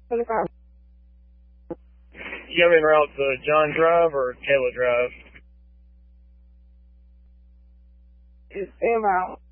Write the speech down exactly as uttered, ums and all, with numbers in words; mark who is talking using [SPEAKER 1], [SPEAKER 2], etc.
[SPEAKER 1] twenty-five.
[SPEAKER 2] You got me en route to John Drive or Taylor Drive?
[SPEAKER 1] It's en route.